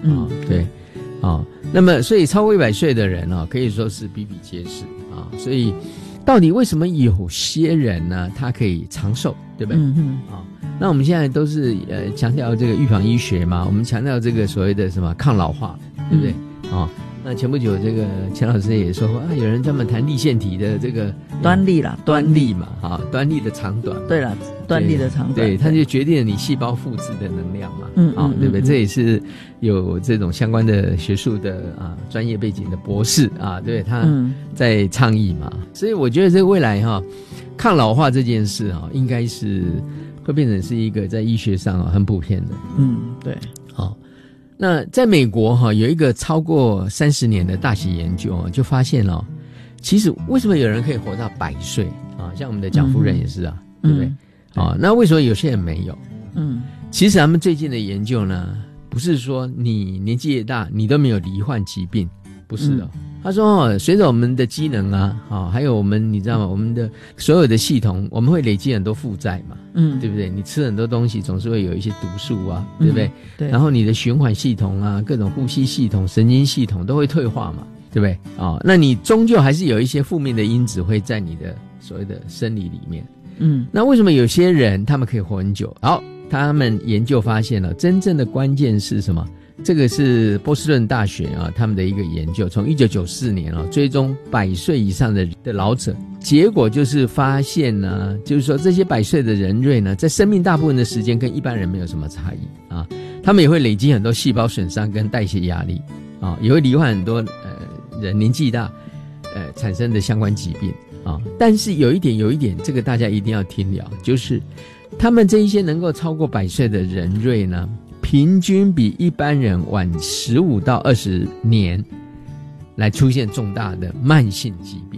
对那么所以超过100岁的人可以说是比比皆是所以到底为什么有些人呢他可以长寿，对不对？那我们现在都是强调这个预防医学嘛，我们强调这个所谓的什么抗老化，对不对？那前不久这个钱老师也说过有人专门谈粒线体的这个端粒啦， 端粒嘛端粒的长短， 对啦，端粒的长短， 对，它就决定了你细胞复制的能量嘛，对不对？这也是有这种相关的学术的专业背景的博士对，他在倡议嘛，所以我觉得这个未来抗老化这件事应该是会变成是一个在医学上很普遍的， 对， 那在美国有一个超过30年的大型研究就发现其实为什么有人可以活到100岁像我们的蒋夫人也是对不对？那为什么有些人没有？其实他们最近的研究呢，不是说你年纪越大你都没有罹患疾病，不是的。他说随着我们的机能还有我们你知道吗，我们的所有的系统我们会累积很多负债嘛，对不对？你吃很多东西总是会有一些毒素对不对？ 对。 然后你的循环系统各种呼吸系统神经系统都会退化嘛，对不对？那你终究还是有一些负面的因子会在你的所谓的生理里面。那为什么有些人他们可以活很久？他们研究发现了真正的关键是什么？这个是波士顿大学他们的一个研究，从1994年追踪100岁以上的老者，结果就是发现呢，就是说这些100岁的人瑞呢，在生命大部分的时间跟一般人没有什么差异他们也会累积很多细胞损伤跟代谢压力也会罹患很多人年纪大产生的相关疾病但是有一点这个大家一定要听了，就是他们这一些能够超过100岁的人瑞呢，平均比一般人晚15到20年来出现重大的慢性疾病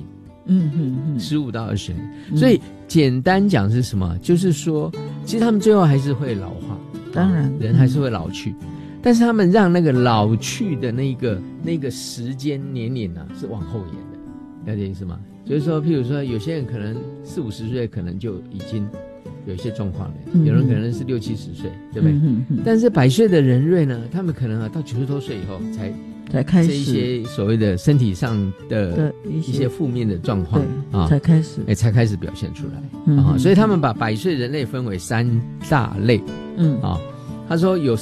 ，15到20年。所以简单讲是什么？就是说其实他们最后还是会老化， 当然人还是会老去，但是他们让那个老去的那个时间年龄是往后延的，了解意思吗？就是说譬如说有些人可能40-50岁可能就已经有一些状况了，有人可能是60-70岁，对不对？但是100岁的人瑞呢，他们可能到90多岁以后才开始这一些所谓的身体上的一些负面的状况才开始表现出来所以他们把100岁人类分为3大类他说有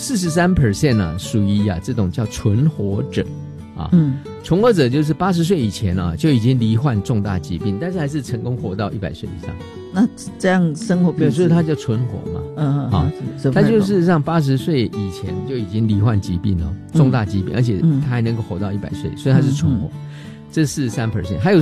43% 属于这种叫存活者存活者就是80岁以前就已经罹患重大疾病，但是还是成功活到100岁以上。 那这样生活品质， 所以它叫存活嘛。它就是让80岁以前就已经罹患疾病重大疾病，而且他还能够活到100岁，所以他是存活。这是43%，还有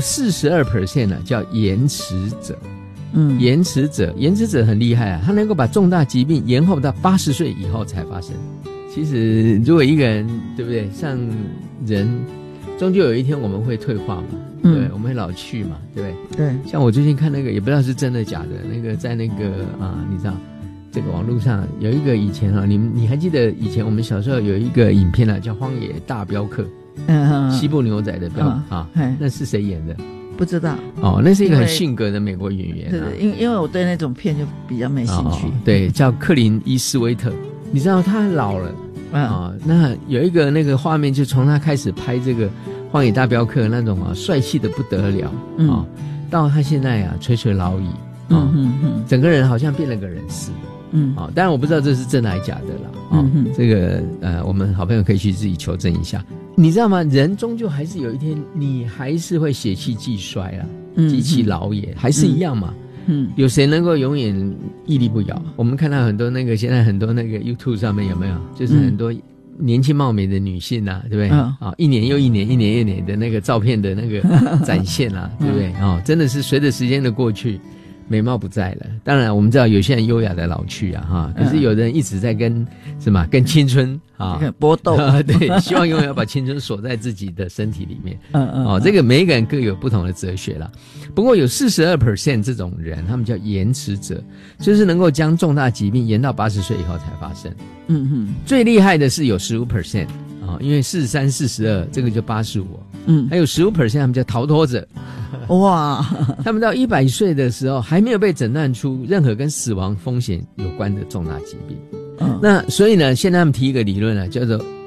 42% 呢，叫延迟者。延迟者很厉害他能够把重大疾病延后到80岁以后才发生。其实如果一个人对不对，像人终究有一天我们会退化嘛，对，我们会老去嘛，对不对？对。像我最近看那个也不知道是真的假的，那个在那个你知道这个网络上有一个以前你还记得以前我们小时候有一个影片叫《荒野大镖客》，西部牛仔的镖那是谁演的？ 不知道那是一个很性格的美国演员对，因为我对那种片就比较没兴趣对，叫克林伊斯威特。你知道他老了那有一个那个画面，就从他开始拍这个《荒野大镖客》那种帅气的不得了到他现在垂垂老矣整个人好像变了个人似的当然我不知道这是真的还是假的啦这个我们好朋友可以去自己求证一下。你知道吗？人终究还是有一天你还是会血气既衰极其老也还是一样嘛有谁能够永远屹立不摇？我们看到很多那个现在很多那个 YouTube 上面有没有，就是很多年轻貌美的女性对不对一年又一年一年又一年的那个照片的那个展现对不对真的是随着时间的过去美貌不在了。当然我们知道有些人优雅的老去可是有的人一直在跟跟青春搏斗对，希望永远要把青春锁在自己的身体里面这个每一个人各有不同的哲学啦。不过有42% 这种人，他们叫延迟者，就是能够将重大疾病延到80岁以后才发生最厉害的是有 15% 因为43、42这个就85还有 15% 他们叫逃脱者哇他们到100岁的时候还没有被诊断出任何跟死亡风险有关的重大疾病那所以呢，现在他们提一个理论叫做